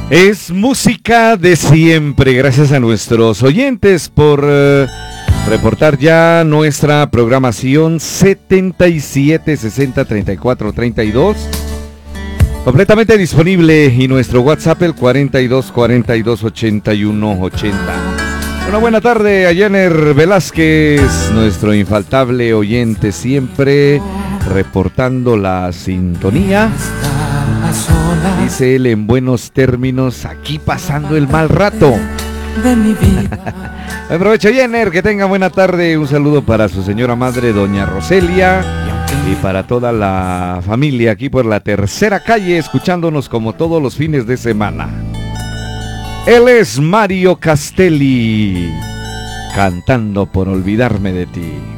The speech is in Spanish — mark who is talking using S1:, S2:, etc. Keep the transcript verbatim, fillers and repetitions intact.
S1: Es música de siempre. Gracias a nuestros oyentes por uh, reportar ya nuestra programación setenta y siete sesenta treinta y cuatro treinta y dos. Completamente disponible, y nuestro WhatsApp el cuarenta y dos cuarenta y dos ochenta y uno ochenta. Una buena tarde a Jenner Velázquez, nuestro infaltable oyente siempre, reportando la sintonía. Dice él en buenos términos, aquí pasando el mal rato. Aprovecho, Jenner, que tenga buena tarde. Un saludo para su señora madre, doña Roselia, y para toda la familia aquí por la tercera calle, escuchándonos como todos los fines de semana. Él es Mario Castelli, cantando Por olvidarme de ti.